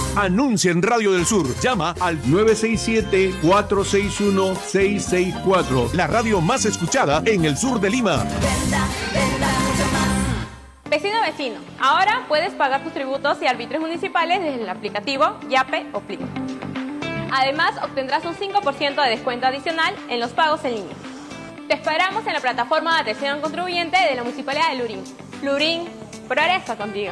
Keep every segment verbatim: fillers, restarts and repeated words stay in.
Anuncia en Radio del Sur. Llama al nueve seis siete, cuatro seis uno, seis seis cuatro. La radio más escuchada en el sur de Lima. Vecino, vecino, ahora puedes pagar tus tributos y arbitrios municipales desde el aplicativo Yape o Plin. Además, obtendrás un cinco por ciento de descuento adicional en los pagos en línea. Te esperamos en la plataforma de atención al contribuyente de la Municipalidad de Lurín. Lurín, progresa contigo.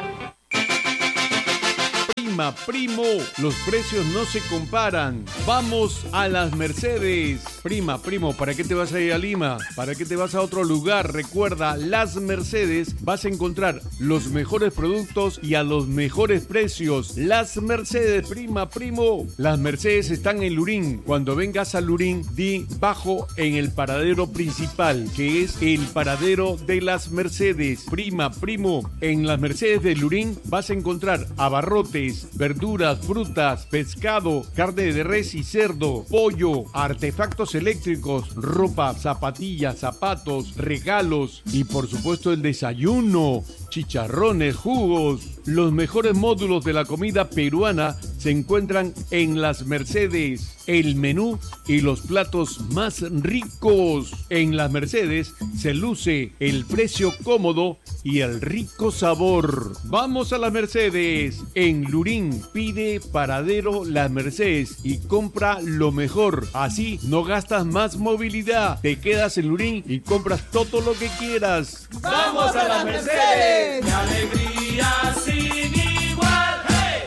Prima, primo, los precios no se comparan. Vamos a las Mercedes. Prima, primo, ¿para qué te vas a ir a Lima? ¿Para qué te vas a otro lugar? Recuerda, Las Mercedes vas a encontrar los mejores productos y a los mejores precios. Las Mercedes, prima, primo. Las Mercedes están en Lurín. Cuando vengas a Lurín, di bajo en el paradero principal, que es el paradero de Las Mercedes. Prima, primo, en Las Mercedes de Lurín vas a encontrar abarrotes, verduras, frutas, pescado, carne de res y cerdo, pollo, artefactos eléctricos, ropa, zapatillas, zapatos, regalos y por supuesto el desayuno, chicharrones, jugos. Los mejores módulos de la comida peruana se encuentran en Las Mercedes. El menú y los platos más ricos. En Las Mercedes se luce el precio cómodo y el rico sabor. Vamos a Las Mercedes. En Lurín, pide paradero Las Mercedes y compra lo mejor. Así no gastas más movilidad. Te quedas en Lurín y compras todo lo que quieras. ¡Vamos a Las Mercedes! ¡Qué alegría sin igual! ¡Hey!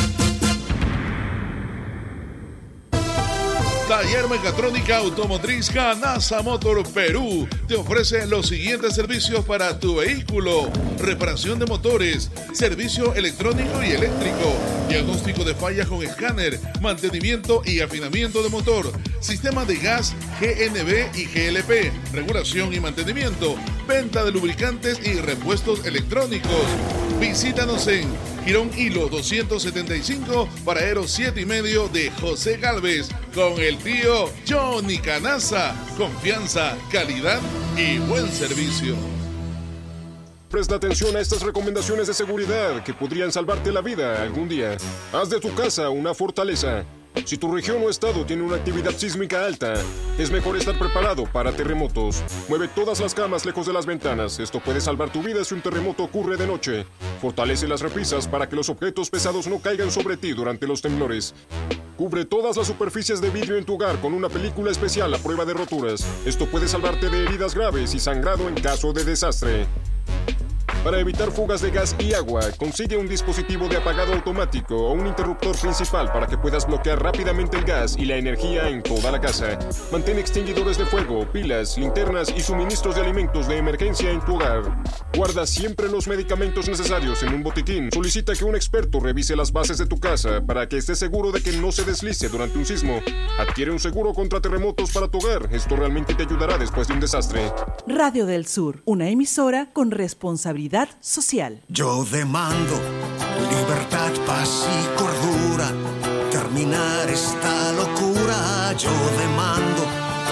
Taller Mecatrónica Automotriz Canasa Motor Perú te ofrece los siguientes servicios para tu vehículo: reparación de motores, servicio electrónico y eléctrico, diagnóstico de fallas con escáner, mantenimiento y afinamiento de motor, sistema de gas G N B y G L P, regulación y mantenimiento, venta de lubricantes y repuestos electrónicos. Visítanos en Girón Hilo doscientos setenta y cinco, paradero siete y medio de José Gálvez, con el tío Johnny Canasa. Confianza, calidad y buen servicio. Presta atención a estas recomendaciones de seguridad que podrían salvarte la vida algún día. Haz de tu casa una fortaleza. Si tu región o estado tiene una actividad sísmica alta, es mejor estar preparado para terremotos. Mueve todas las camas lejos de las ventanas. Esto puede salvar tu vida si un terremoto ocurre de noche. Fortalece las repisas para que los objetos pesados no caigan sobre ti durante los temblores. Cubre todas las superficies de vidrio en tu hogar con una película especial a prueba de roturas. Esto puede salvarte de heridas graves y sangrado en caso de desastre. Para evitar fugas de gas y agua, consigue un dispositivo de apagado automático o un interruptor principal para que puedas bloquear rápidamente el gas y la energía en toda la casa. Mantén extinguidores de fuego, pilas, linternas y suministros de alimentos de emergencia en tu hogar. Guarda siempre los medicamentos necesarios en un botiquín. Solicita que un experto revise las bases de tu casa para que estés seguro de que no se deslice durante un sismo. Adquiere un seguro contra terremotos para tu hogar. Esto realmente te ayudará después de un desastre. Radio del Sur, una emisora con responsabilidad social. Yo demando libertad, paz y cordura, terminar esta locura. Yo demando,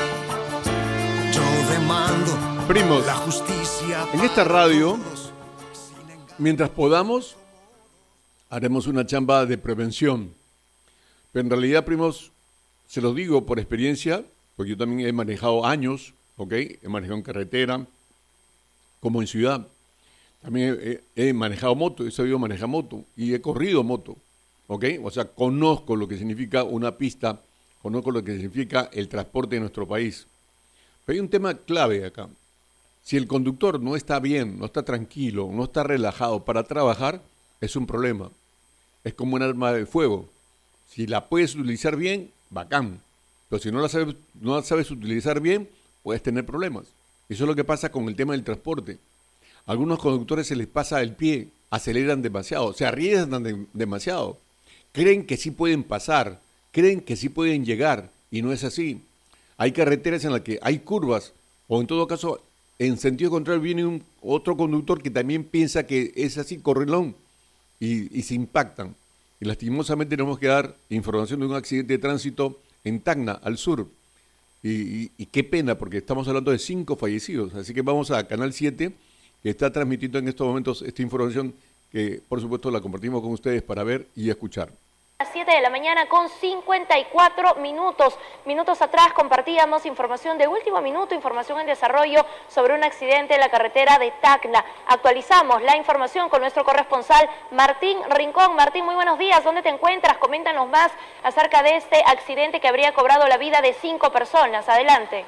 yo demando Primos, la justicia. En esta radio, mientras podamos, haremos una chamba de prevención. Pero en realidad, primos, se los digo por experiencia, porque yo también he manejado años, ¿ok? He manejado en carretera, como en ciudad. También he, he manejado moto, he sabido manejar moto y he corrido moto, ¿ok? O sea, conozco lo que significa una pista, conozco lo que significa el transporte de nuestro país. Pero hay un tema clave acá. Si el conductor no está bien, no está tranquilo, no está relajado para trabajar, es un problema. Es como un arma de fuego. Si la puedes utilizar bien, bacán. Pero si no la sabes, no la sabes utilizar bien, puedes tener problemas. Eso es lo que pasa con el tema del transporte. A algunos conductores se les pasa el pie, aceleran demasiado, se arriesgan de, demasiado. Creen que sí pueden pasar, creen que sí pueden llegar, y no es así. Hay carreteras en las que hay curvas, o en todo caso, en sentido contrario viene un, otro conductor que también piensa que es así, correlón, y, y se impactan. Y lastimosamente tenemos que dar información de un accidente de tránsito en Tacna, al sur. Y, y, y qué pena, porque estamos hablando de cinco fallecidos. Así que vamos a Canal siete, que está transmitiendo en estos momentos esta información que, por supuesto, la compartimos con ustedes para ver y escuchar. siete de la mañana con cincuenta y cuatro minutos. Minutos atrás compartíamos información de último minuto, información en desarrollo sobre un accidente en la carretera de Tacna. Actualizamos la información con nuestro corresponsal Martín Rincón. Martín, muy buenos días. ¿Dónde te encuentras? Coméntanos más acerca de este accidente que habría cobrado la vida de cinco personas. Adelante.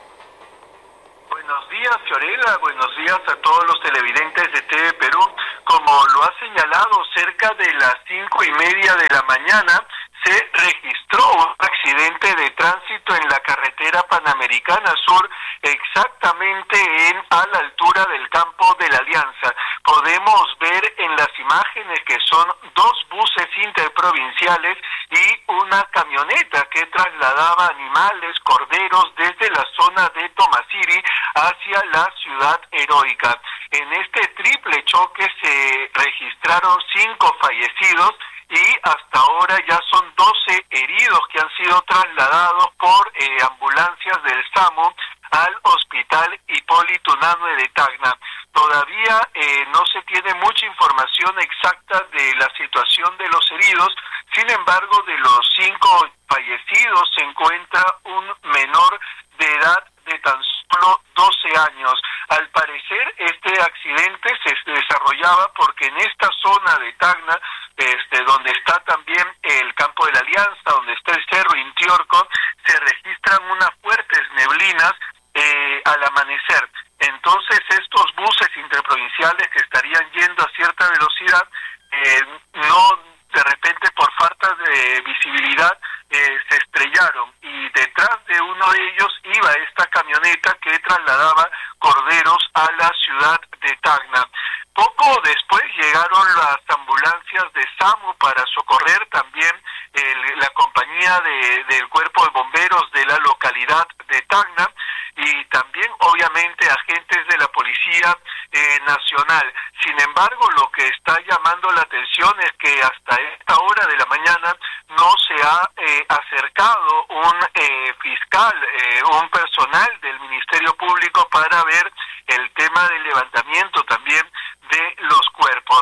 Buenos días, Fiorella. Buenos días a todos los televidentes de T V Perú. Como lo ha señalado, cerca de las cinco y media de la mañana se registró un accidente de tránsito en la carretera Panamericana Sur, exactamente en a la altura del campo de la Alianza. Podemos ver en las imágenes que son dos buses interprovinciales y una camioneta que trasladaba animales, corderos, desde la zona de Tomasiri hacia la ciudad heroica. En este triple choque se registraron cinco fallecidos y hasta ahora ya son doce heridos que han sido trasladados por eh, ambulancias del SAMU al Hospital Hipólito Unanue de Tacna. Todavía eh, no se tiene mucha información exacta de la situación de los heridos. Sin embargo, de los cinco fallecidos se encuentra un menor de edad de tan solo doce años. Al parecer, este accidente se desarrollaba porque en esta zona de Tacna, este, donde está también el campo de la Alianza, donde está el Cerro Intiorco, se registran unas fuertes neblinas eh, al amanecer. Entonces, estos buses interprovinciales que estarían yendo a cierta velocidad, eh, no de repente por falta de visibilidad, eh, se estrellaron, y detrás de uno de ellos iba esta camioneta que trasladaba corderos a la ciudad de Tacna. Poco después llegaron las ambulancias de SAMU para socorrer también el, la compañía de, del cuerpo de bomberos de la localidad de Tacna, y también obviamente agentes de la Policía eh, Nacional. Sin embargo, lo que está llamando la atención es que hasta esta hora de la mañana no se ha eh, acercado un eh, fiscal, eh, un personal del Ministerio Público para ver el tema del levantamiento también de los cuerpos.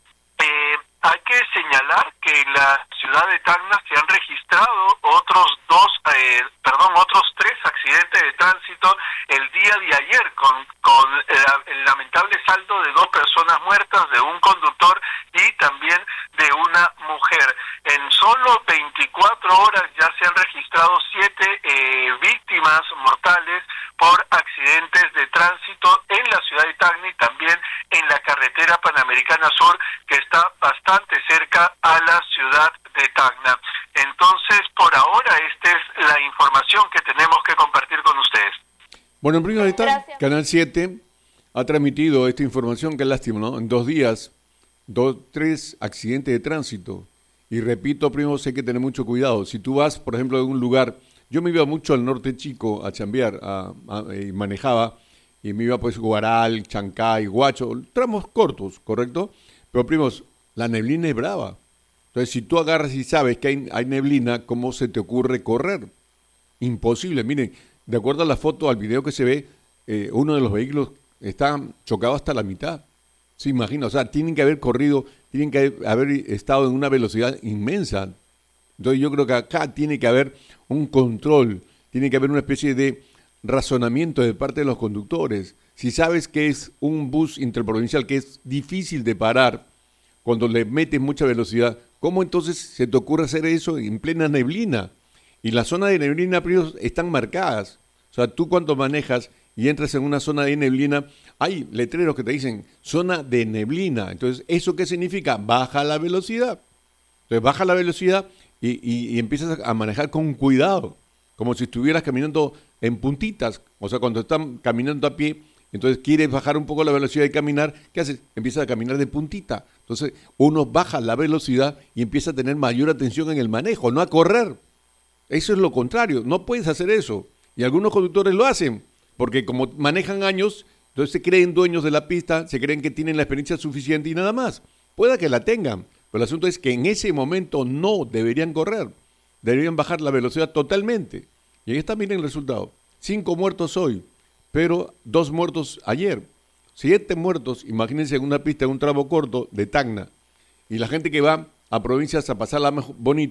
Eh, hay que señalar que en la ciudad de Tacna se han registrado otros dos, eh, perdón, otros tres accidentes de tránsito el día de ayer, con, con el, el lamentable saldo de dos personas muertas, de un conductor y también de una mujer. En solo veinticuatro horas ya se han registrado siete eh, víctimas mortales por accidentes de tránsito en la ciudad de Tacna y también en la carretera Panamericana Sur, que está bastante cerca a la ciudad de Tacna. Entonces, por ahora, esta es la información que tenemos que compartir con ustedes. Bueno, en primer lugar, Canal siete ha transmitido esta información, que lástima, ¿no? En dos días, dos, tres accidentes de tránsito. Y repito, primo, sé que tener mucho cuidado. Si tú vas, por ejemplo, a un lugar, yo me iba mucho al norte chico a chambear, a, a, y manejaba, y me iba pues Guaral, Chancay, Huacho, tramos cortos, ¿correcto? Pero primos, la neblina es brava. Entonces, si tú agarras y sabes que hay, hay neblina, ¿cómo se te ocurre correr? Imposible. Miren, de acuerdo a la foto, al video que se ve, eh, uno de los vehículos está chocado hasta la mitad. ¿Se imagina? O sea, tienen que haber corrido, tienen que haber estado en una velocidad inmensa. Entonces, yo creo que acá tiene que haber un control, tiene que haber una especie de razonamiento de parte de los conductores. Si sabes que es un bus interprovincial que es difícil de parar cuando le metes mucha velocidad, ¿cómo entonces se te ocurre hacer eso en plena neblina? Y las zonas de neblina, primos, están marcadas. O sea, tú cuando manejas y entras en una zona de neblina, hay letreros que te dicen zona de neblina. Entonces, ¿eso qué significa? Baja la velocidad. Entonces, baja la velocidad y, y, y empiezas a manejar con cuidado, como si estuvieras caminando en puntitas. O sea, cuando están caminando a pie, entonces quieres bajar un poco la velocidad y caminar, ¿qué haces? Empiezas a caminar de puntita. Entonces, uno baja la velocidad y empieza a tener mayor atención en el manejo, no a correr. Eso es lo contrario, no puedes hacer eso. Y algunos conductores lo hacen, porque como manejan años, entonces se creen dueños de la pista, se creen que tienen la experiencia suficiente y nada más. Pueda que la tengan, pero el asunto es que en ese momento no deberían correr, deberían bajar la velocidad totalmente. Y ahí está, miren el resultado. Cinco muertos hoy, pero dos muertos ayer. Siete muertos, imagínense en una pista, en un tramo corto de Tacna. Y la gente que va a provincias a pasarla bonito,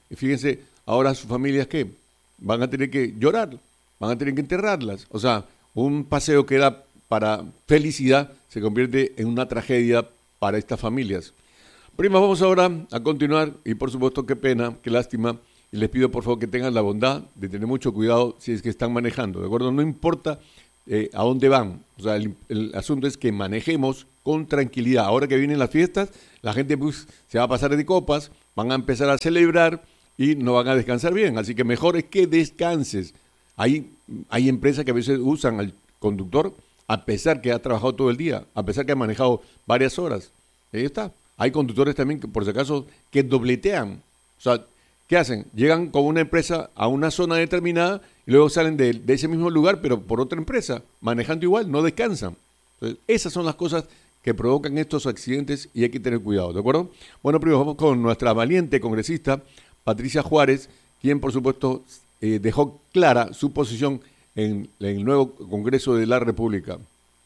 Y fíjense, ahora sus familias, ¿qué? Van a tener que llorar, van a tener que enterrarlas. O sea, un paseo que era para felicidad se convierte en una tragedia para estas familias. Primas, vamos ahora a continuar, y por supuesto, qué pena, qué lástima, y les pido por favor que tengan la bondad de tener mucho cuidado si es que están manejando, ¿de acuerdo? No importa eh, a dónde van, o sea, el, el asunto es que manejemos con tranquilidad. Ahora que vienen las fiestas, la gente pues, se va a pasar de copas, van a empezar a celebrar y no van a descansar bien, así que mejor es que descanses. Hay, hay empresas que a veces usan al conductor a pesar que ha trabajado todo el día, a pesar que ha manejado varias horas. Ahí está. Hay conductores también, que, por si acaso, que dobletean. O sea, ¿qué hacen? Llegan con una empresa a una zona determinada y luego salen de, de ese mismo lugar, pero por otra empresa, manejando igual, no descansan. Entonces, esas son las cosas que provocan estos accidentes y hay que tener cuidado, ¿de acuerdo? Bueno, primero vamos con nuestra valiente congresista, Patricia Juárez, quien, por supuesto, eh, dejó clara su posición en, en el nuevo Congreso de la República.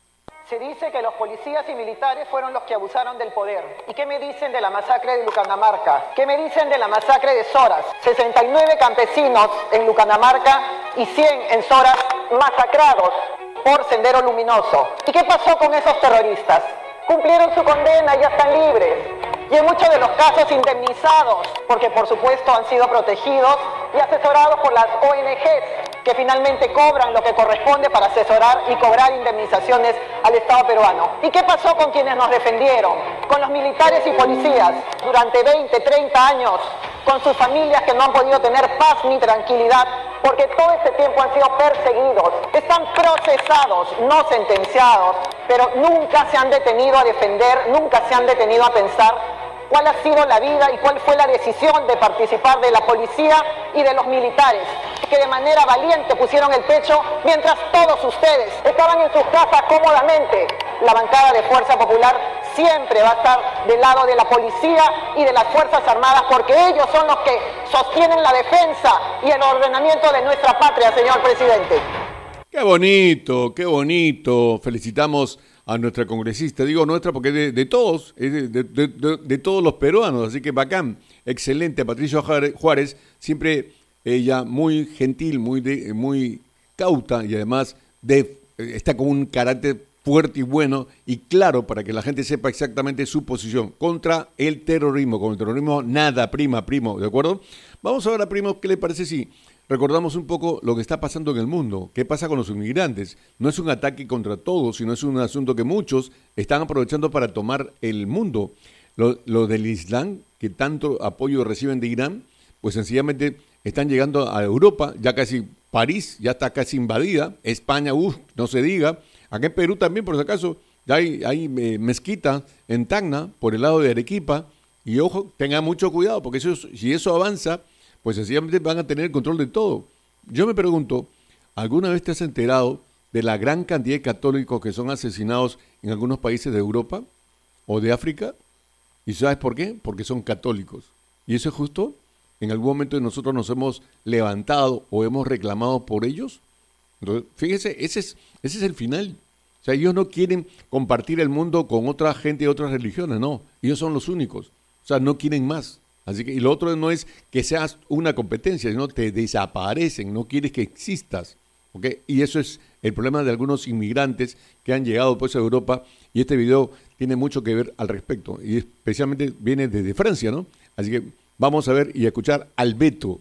Se dice que los policías y militares fueron los que abusaron del poder. ¿Y qué me dicen de la masacre de Lucanamarca? ¿Qué me dicen de la masacre de Soras? sesenta y nueve campesinos en Lucanamarca y cien en Soras masacrados por Sendero Luminoso. ¿Y qué pasó con esos terroristas? Cumplieron su condena y ya están libres. Y en muchos de los casos indemnizados, porque por supuesto han sido protegidos y asesorados por las O N Ges, que finalmente cobran lo que corresponde para asesorar y cobrar indemnizaciones al Estado peruano. ¿Y qué pasó con quienes nos defendieron? Con los militares y policías durante veinte, treinta años, con sus familias que no han podido tener paz ni tranquilidad, porque todo este tiempo han sido perseguidos, están procesados, no sentenciados, pero nunca se han detenido a defender, nunca se han detenido a pensar cuál ha sido la vida y cuál fue la decisión de participar de la policía y de los militares, que de manera valiente pusieron el pecho mientras todos ustedes estaban en sus casas cómodamente. La bancada de Fuerza Popular siempre va a estar del lado de la policía y de las Fuerzas Armadas, porque ellos son los que sostienen la defensa y el ordenamiento de nuestra patria, señor presidente. Qué bonito, qué bonito. Felicitamos a nuestra congresista, digo nuestra porque es de, de todos, es de, de, de, de todos los peruanos, así que bacán, excelente. Patricia Juárez, siempre ella muy gentil, muy de, muy cauta y además de, está con un carácter fuerte y bueno y claro para que la gente sepa exactamente su posición contra el terrorismo. Con el terrorismo nada, prima, primo, ¿de acuerdo? Vamos ahora, primo, ¿qué le parece si recordamos un poco lo que está pasando en el mundo? ¿Qué pasa con los inmigrantes? No es un ataque contra todos, sino es un asunto que muchos están aprovechando para tomar el mundo. Lo, lo del Islam, que tanto apoyo reciben de Irán, pues sencillamente están llegando a Europa, ya casi París ya está casi invadida, España, uff, no se diga. Acá en Perú también, por si acaso, ya hay, hay eh, mezquita en Tacna, por el lado de Arequipa, y ojo, tengan mucho cuidado, porque eso, si eso avanza, pues sencillamente van a tener el control de todo. Yo me pregunto, ¿alguna vez te has enterado de la gran cantidad de católicos que son asesinados en algunos países de Europa o de África? ¿Y sabes por qué? Porque son católicos. ¿Y eso es justo? ¿En algún momento nosotros nos hemos levantado o hemos reclamado por ellos? Entonces, fíjese, ese es, ese es el final. O sea, ellos no quieren compartir el mundo con otra gente de otras religiones, no. Ellos son los únicos. O sea, no quieren más. Así que, y lo otro no es que seas una competencia, sino te desaparecen, no quieres que existas. ¿Okay? Y eso es el problema de algunos inmigrantes que han llegado pues a Europa, y este video tiene mucho que ver al respecto, y especialmente viene desde Francia, ¿no? Así que vamos a ver y a escuchar al Beto.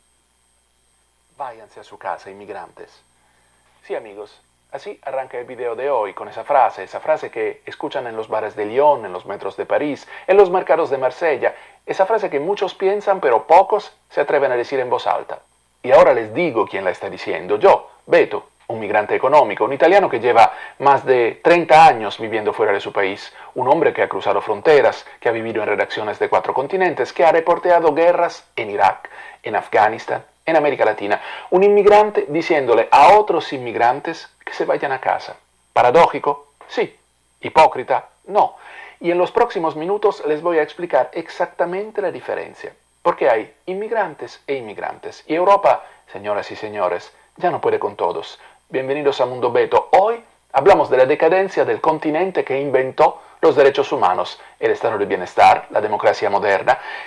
Váyanse a su casa, inmigrantes. Sí, amigos, así arranca el video de hoy con esa frase, esa frase que escuchan en los bares de Lyon, en los metros de París, en los mercados de Marsella, esa frase que muchos piensan pero pocos se atreven a decir en voz alta. Y ahora les digo quién la está diciendo. Yo, Beto, un migrante económico, un italiano que lleva más de treinta años viviendo fuera de su país, un hombre que ha cruzado fronteras, que ha vivido en redacciones de cuatro continentes, que ha reporteado guerras en Irak, en Afganistán, en América Latina, un inmigrante diciéndole a otros inmigrantes que se vayan a casa. ¿Paradójico? Sí. ¿Hipócrita? No. Y en los próximos minutos les voy a explicar exactamente la diferencia. Porque hay inmigrantes e inmigrantes. Y Europa, señoras y señores, ya no puede con todos. Bienvenidos a Mundo Beto. Hoy hablamos de la decadencia del continente que inventó los derechos humanos, el estado de bienestar, la democracia moderna.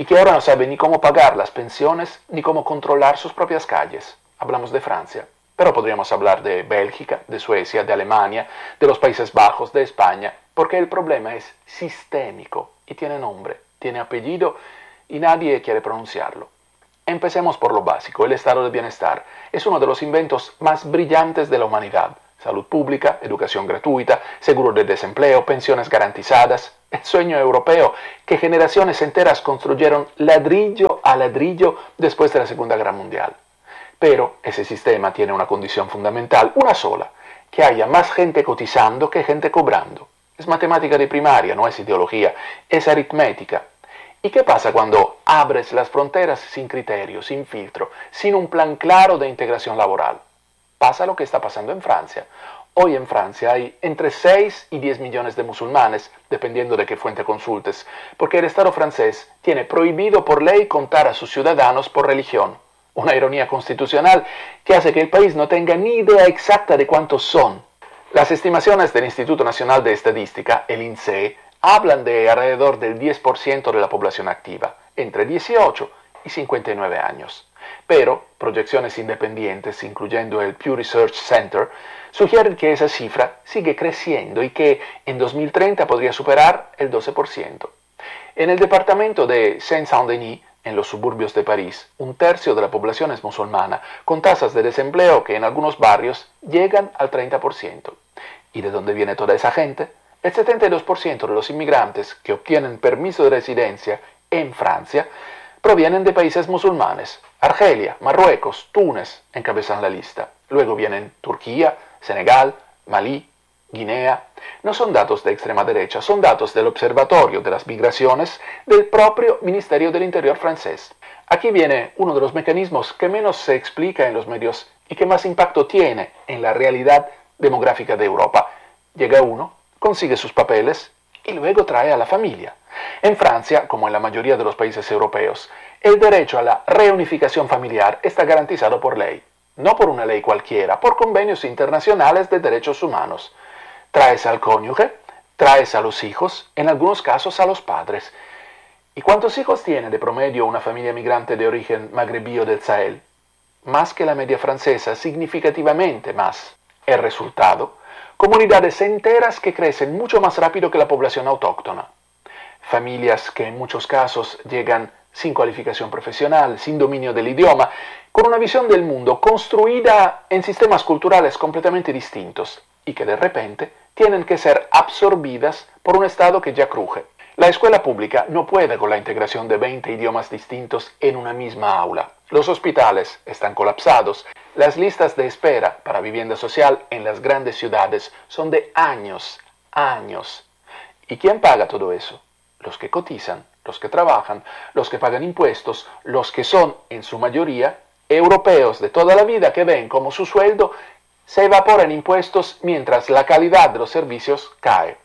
y que ahora no sabe ni cómo pagar las pensiones ni cómo controlar sus propias calles. Hablamos de Francia, pero podríamos hablar de Bélgica, de Suecia, de Alemania, de los Países Bajos, de España, porque el problema es sistémico y tiene nombre, tiene apellido y nadie quiere pronunciarlo. Empecemos por lo básico. El estado de bienestar es uno de los inventos más brillantes de la humanidad. Salud pública, educación gratuita, seguro de desempleo, pensiones garantizadas. El sueño europeo que generaciones enteras construyeron ladrillo a ladrillo después de la Segunda Guerra Mundial. Pero ese sistema tiene una condición fundamental, una sola, que haya más gente cotizando que gente cobrando. Es matemática de primaria, no es ideología, es aritmética. ¿Y qué pasa cuando abres las fronteras sin criterio, sin filtro, sin un plan claro de integración laboral? Pasa lo que está pasando en Francia. Hoy en Francia hay entre seis y diez millones de musulmanes, dependiendo de qué fuente consultes, porque el Estado francés tiene prohibido por ley contar a sus ciudadanos por religión. Una ironía constitucional que hace que el país no tenga ni idea exacta de cuántos son. Las estimaciones del Instituto Nacional de Estadística, el INSEE, hablan de alrededor del diez por ciento de la población activa, entre dieciocho y cincuenta y nueve años. Pero proyecciones independientes, incluyendo el Pew Research Center, sugieren que esa cifra sigue creciendo y que en dos mil treinta podría superar el doce por ciento. En el departamento de Seine-Saint-Denis, en los suburbios de París, un tercio de la población es musulmana, con tasas de desempleo que en algunos barrios llegan al treinta por ciento. ¿Y de dónde viene toda esa gente? El setenta y dos por ciento de los inmigrantes que obtienen permiso de residencia en Francia provienen de países musulmanes. Argelia, Marruecos, Túnez encabezan la lista. Luego vienen Turquía, Senegal, Malí, Guinea. No son datos de extrema derecha, son datos del Observatorio de las Migraciones del propio Ministerio del Interior francés. Aquí viene uno de los mecanismos que menos se explica en los medios y que más impacto tiene en la realidad demográfica de Europa. Llega uno, consigue sus papeles y luego trae a la familia. En Francia, como en la mayoría de los países europeos, el derecho a la reunificación familiar está garantizado por ley. No por una ley cualquiera, por convenios internacionales de derechos humanos. Traes al cónyuge, traes a los hijos, en algunos casos a los padres. ¿Y cuántos hijos tiene de promedio una familia migrante de origen magrebío del Sahel? Más que la media francesa, significativamente más. El resultado: comunidades enteras que crecen mucho más rápido que la población autóctona. Familias que en muchos casos llegan sin cualificación profesional, sin dominio del idioma, con una visión del mundo construida en sistemas culturales completamente distintos y que de repente tienen que ser absorbidas por un Estado que ya cruje. La escuela pública no puede con la integración de veinte idiomas distintos en una misma aula. Los hospitales están colapsados. Las listas de espera para vivienda social en las grandes ciudades son de años, años. ¿Y quién paga todo eso? Los que cotizan, los que trabajan, los que pagan impuestos, los que son, en su mayoría, europeos de toda la vida que ven como su sueldo se evapora en impuestos mientras la calidad de los servicios cae.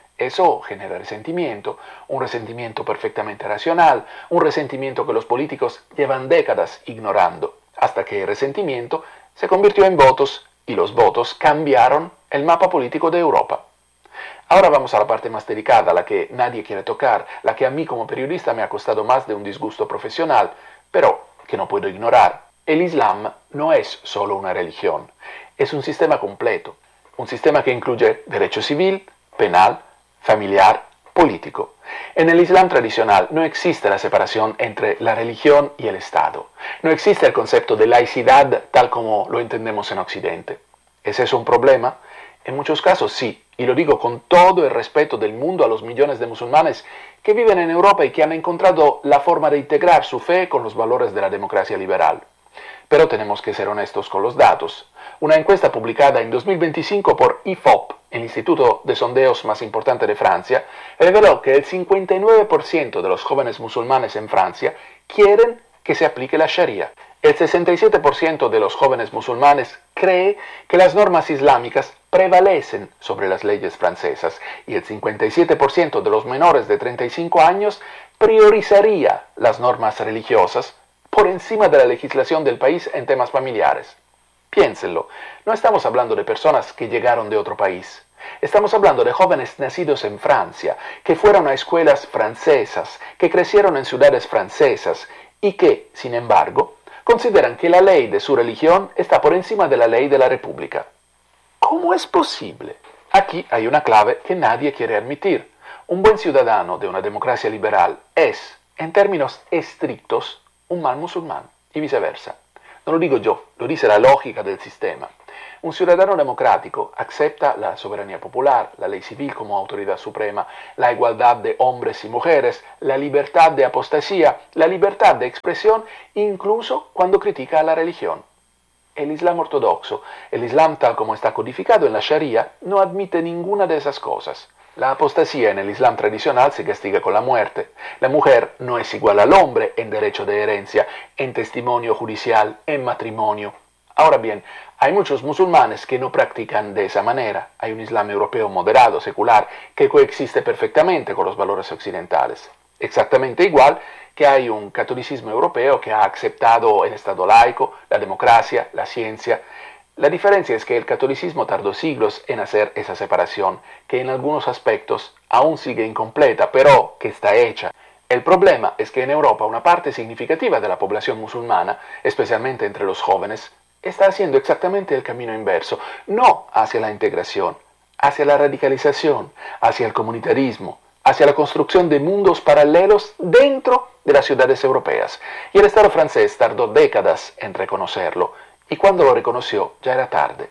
Eso genera resentimiento, un resentimiento perfectamente racional, un resentimiento que los políticos llevan décadas ignorando, hasta que el resentimiento se convirtió en votos y los votos cambiaron el mapa político de Europa. Ahora vamos a la parte más delicada, la que nadie quiere tocar, la que a mí como periodista me ha costado más de un disgusto profesional, pero que no puedo ignorar. El Islam no es solo una religión, es un sistema completo, un sistema que incluye derecho civil, penal, familiar, político. En el Islam tradicional no existe la separación entre la religión y el Estado. No existe el concepto de laicidad tal como lo entendemos en Occidente. ¿Es eso un problema? En muchos casos sí, y lo digo con todo el respeto del mundo a los millones de musulmanes que viven en Europa y que han encontrado la forma de integrar su fe con los valores de la democracia liberal. Pero tenemos que ser honestos con los datos. Una encuesta publicada en dos mil veinticinco por I F O P, el instituto de sondeos más importante de Francia, reveló que el cincuenta y nueve por ciento de los jóvenes musulmanes en Francia quieren que se aplique la Sharia. El sesenta y siete por ciento de los jóvenes musulmanes cree que las normas islámicas prevalecen sobre las leyes francesas y el cincuenta y siete por ciento de los menores de treinta y cinco años priorizaría las normas religiosas por encima de la legislación del país en temas familiares. Piénsenlo, no estamos hablando de personas que llegaron de otro país. Estamos hablando de jóvenes nacidos en Francia, que fueron a escuelas francesas, que crecieron en ciudades francesas y que, sin embargo, consideran que la ley de su religión está por encima de la ley de la República. ¿Cómo es posible? Aquí hay una clave que nadie quiere admitir. Un buen ciudadano de una democracia liberal es, en términos estrictos, un mal musulmán y viceversa. No lo digo yo, lo dice la lógica del sistema. Un ciudadano democrático acepta la soberanía popular, la ley civil como autoridad suprema, la igualdad de hombres y mujeres, la libertad de apostasía, la libertad de expresión, incluso cuando critica a la religión. El Islam ortodoxo, el Islam tal como está codificado en la Sharia, no admite ninguna de esas cosas. La apostasía en el Islam tradicional se castiga con la muerte. La mujer no es igual al hombre en derecho de herencia, en testimonio judicial, en matrimonio. Ahora bien, hay muchos musulmanes que no practican de esa manera. Hay un Islam europeo moderado, secular, que coexiste perfectamente con los valores occidentales. Exactamente igual que hay un catolicismo europeo que ha aceptado el Estado laico, la democracia, la ciencia. La diferencia es que el catolicismo tardó siglos en hacer esa separación, que en algunos aspectos aún sigue incompleta, pero que está hecha. El problema es que en Europa una parte significativa de la población musulmana, especialmente entre los jóvenes, está haciendo exactamente el camino inverso, no hacia la integración, hacia la radicalización, hacia el comunitarismo, hacia la construcción de mundos paralelos dentro de las ciudades europeas. Y el Estado francés tardó décadas en reconocerlo, y cuando lo reconoció ya era tarde.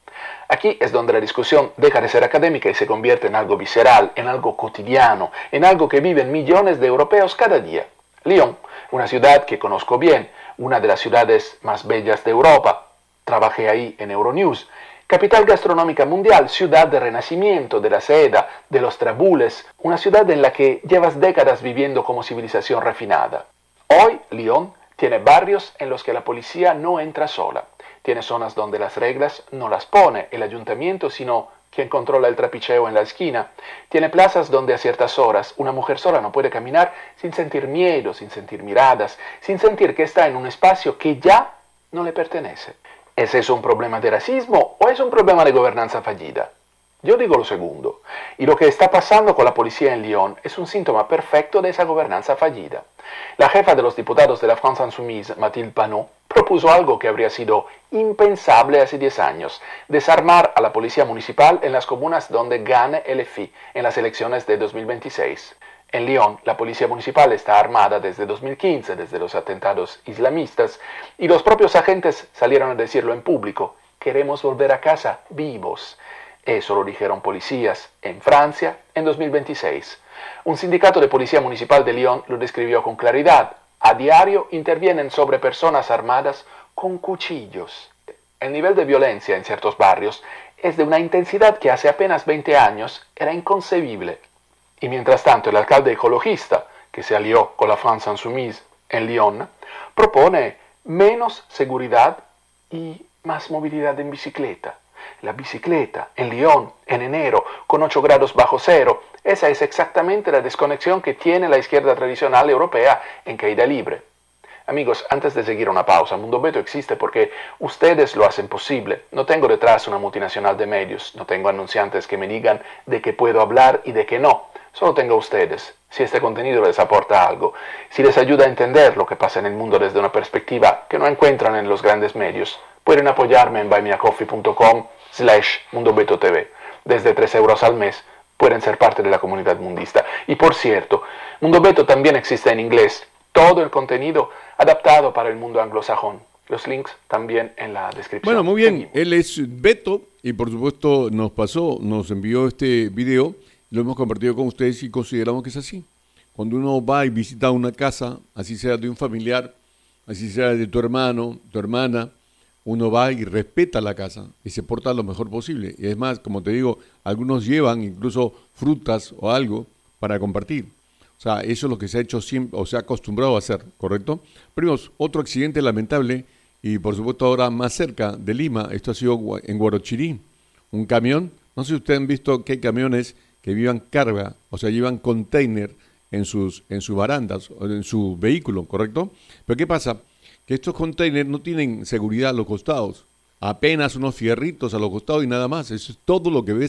Aquí es donde la discusión deja de ser académica y se convierte en algo visceral, en algo cotidiano, en algo que viven millones de europeos cada día. Lyon, una ciudad que conozco bien, una de las ciudades más bellas de Europa, trabajé ahí en Euronews, capital gastronómica mundial, ciudad de renacimiento, de la seda, de los trabules, una ciudad en la que llevas décadas viviendo como civilización refinada. Hoy, Lyon tiene barrios en los que la policía no entra sola. Tiene zonas donde las reglas no las pone el ayuntamiento, sino quien controla el trapicheo en la esquina. Tiene plazas donde a ciertas horas una mujer sola no puede caminar sin sentir miedo, sin sentir miradas, sin sentir que está en un espacio que ya no le pertenece. ¿Es eso un problema de racismo o es un problema de gobernanza fallida? Yo digo lo segundo, y lo que está pasando con la policía en Lyon es un síntoma perfecto de esa gobernanza fallida. La jefa de los diputados de la France Insoumise, Mathilde Panot, propuso algo que habría sido impensable hace diez años, desarmar a la policía municipal en las comunas donde gane el F I en las elecciones de dos mil veintiséis. En Lyon, la policía municipal está armada desde dos mil quince, desde los atentados islamistas, y los propios agentes salieron a decirlo en público: queremos volver a casa vivos. Eso lo dijeron policías en Francia en dos mil veintiséis. Un sindicato de policía municipal de Lyon lo describió con claridad. A diario intervienen sobre personas armadas con cuchillos. El nivel de violencia en ciertos barrios es de una intensidad que hace apenas veinte años era inconcebible. Y mientras tanto el alcalde ecologista, que se alió con la France Insoumise en Lyon, propone menos seguridad y más movilidad en bicicleta. La bicicleta en Lyon, en enero, con ocho grados bajo cero, esa es exactamente la desconexión que tiene la izquierda tradicional europea en caída libre. Amigos, antes de seguir una pausa, Mundo Beto existe porque ustedes lo hacen posible. No tengo detrás una multinacional de medios, no tengo anunciantes que me digan de qué puedo hablar y de qué no. Solo tengo a ustedes. Si este contenido les aporta algo, si les ayuda a entender lo que pasa en el mundo desde una perspectiva que no encuentran en los grandes medios, pueden apoyarme en buymeacoffee.com slash mundobetotv. Desde tres euros al mes pueden ser parte de la comunidad mundista. Y por cierto, Mundo Beto también existe en inglés. Todo el contenido adaptado para el mundo anglosajón. Los links también en la descripción. Bueno, muy bien. Seguimos. Él es Beto y por supuesto nos pasó, nos envió este video. Lo hemos compartido con ustedes y consideramos que es así. Cuando uno va y visita una casa, así sea de un familiar, así sea de tu hermano, tu hermana, uno va y respeta la casa y se porta lo mejor posible. Y es más, como te digo, algunos llevan incluso frutas o algo para compartir. O sea, eso es lo que se ha hecho siempre, o se ha acostumbrado a hacer, ¿correcto? Primos, otro accidente lamentable y por supuesto ahora más cerca de Lima, esto ha sido en Guarochirí, un camión, no sé si ustedes han visto que hay camiones que llevan carga, o sea, llevan container en sus, en sus barandas, en su vehículo, ¿correcto? Pero ¿qué pasa? Que estos containers no tienen seguridad a los costados, apenas unos fierritos a los costados y nada más, eso es todo lo que ves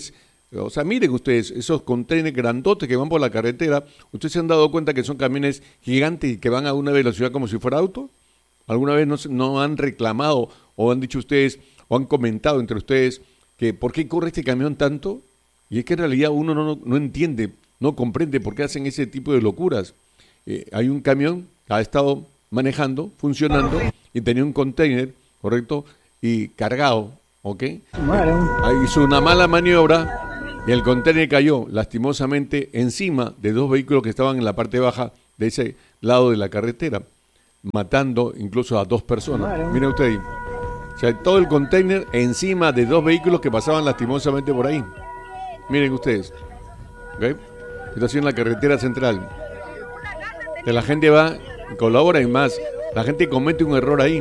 O sea, miren ustedes, esos containers grandotes que van por la carretera, ¿ustedes se han dado cuenta que son camiones gigantes y que van a una velocidad como si fuera auto? ¿Alguna vez no, no han reclamado o han dicho ustedes o han comentado entre ustedes que por qué corre este camión tanto? Y es que en realidad uno no, no, no entiende, no comprende por qué hacen ese tipo de locuras. Eh, hay un camión que ha estado manejando, funcionando, y tenía un container, ¿correcto? Y cargado, ¿ok? Ahí hizo una mala maniobra y el container cayó lastimosamente encima de dos vehículos que estaban en la parte baja de ese lado de la carretera, matando incluso a dos personas. Miren ustedes ahí. O sea, todo el container encima de dos vehículos que pasaban lastimosamente por ahí. Miren ustedes. ¿Okay? Esto ha sido en la carretera central. Que la gente va y colabora y más. La gente comete un error ahí.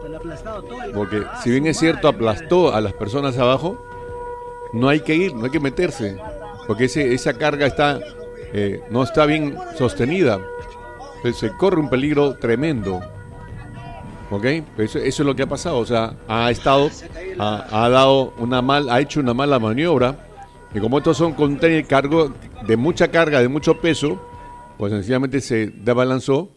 Porque si bien es cierto, aplastó a las personas abajo, no hay que ir, no hay que meterse. Porque ese, esa carga está eh, no está bien sostenida. Entonces se corre un peligro tremendo. ¿Ok? Eso, eso es lo que ha pasado. O sea, ha estado, ha, ha dado una mal, ha hecho una mala maniobra. Y como estos son containers cargo de mucha carga, de mucho peso, pues sencillamente se desbalanzó,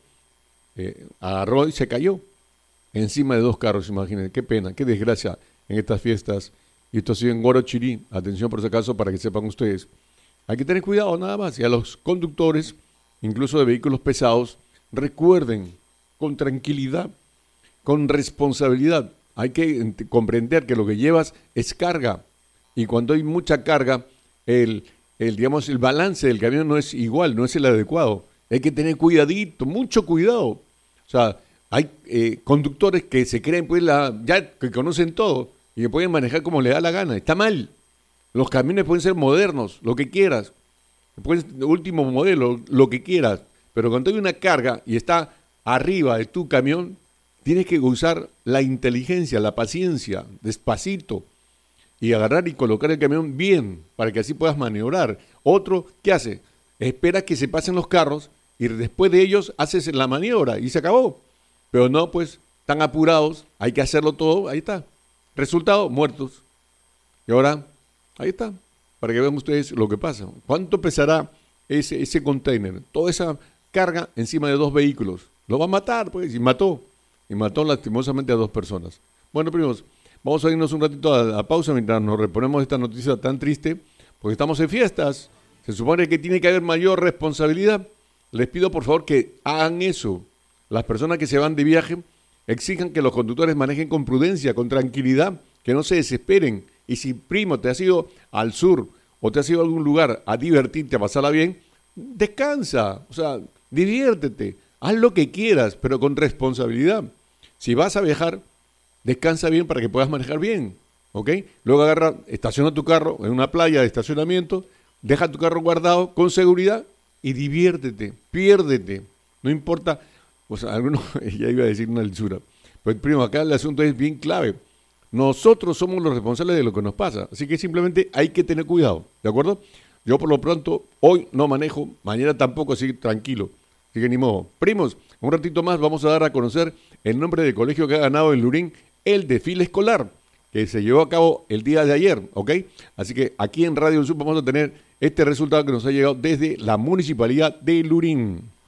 eh, agarró y se cayó encima de dos carros. Imagínense, qué pena, qué desgracia en estas fiestas. Y esto ha sido en Guarochirí. Atención por si acaso para que sepan ustedes. Hay que tener cuidado nada más. Y a los conductores, incluso de vehículos pesados, recuerden con tranquilidad, con responsabilidad. Hay que comprender que lo que llevas es carga. Y cuando hay mucha carga, el, el, digamos, el balance del camión no es igual, no es el adecuado. Hay que tener cuidadito, mucho cuidado. O sea, hay eh, conductores que se creen, pues, la, ya que conocen todo y que pueden manejar como les da la gana. Está mal. Los camiones pueden ser modernos, lo que quieras. Pueden ser último modelo, lo que quieras. Pero cuando hay una carga y está arriba de tu camión, tienes que usar la inteligencia, la paciencia, despacito. Y agarrar y colocar el camión bien, para que así puedas maniobrar. Otro, ¿qué hace? Espera que se pasen los carros y después de ellos haces la maniobra y se acabó. Pero no, pues, tan apurados, hay que hacerlo todo, ahí está. Resultado, muertos. Y ahora, ahí está, para que vean ustedes lo que pasa. ¿Cuánto pesará ese, ese container? Toda esa carga encima de dos vehículos. Lo va a matar, pues, y mató. Y mató lastimosamente a dos personas. Bueno, primos, vamos a irnos un ratito a la pausa mientras nos reponemos de esta noticia tan triste, porque estamos en fiestas. Se supone que tiene que haber mayor responsabilidad. Les pido por favor que hagan eso. Las personas que se van de viaje exijan que los conductores manejen con prudencia, con tranquilidad, que no se desesperen. Y si, primo, te has ido al sur o te has ido a algún lugar a divertirte, a pasarla bien, descansa, o sea, diviértete, haz lo que quieras, pero con responsabilidad. Si vas a viajar, descansa bien para que puedas manejar bien, ¿ok? Luego agarra, estaciona tu carro en una playa de estacionamiento, deja tu carro guardado con seguridad y diviértete, piérdete. No importa, o sea, algunos, ya iba a decir una lisura, pues primo, acá el asunto es bien clave. Nosotros somos los responsables de lo que nos pasa, así que simplemente hay que tener cuidado, ¿de acuerdo? Yo por lo pronto, hoy no manejo, mañana tampoco, así que tranquilo, así que ni modo. Primos, un ratito más vamos a dar a conocer el nombre del colegio que ha ganado en Lurín el desfile escolar, que se llevó a cabo el día de ayer, ¿ok? Así que aquí en Radio Sur vamos a tener este resultado que nos ha llegado desde la Municipalidad de Lurín.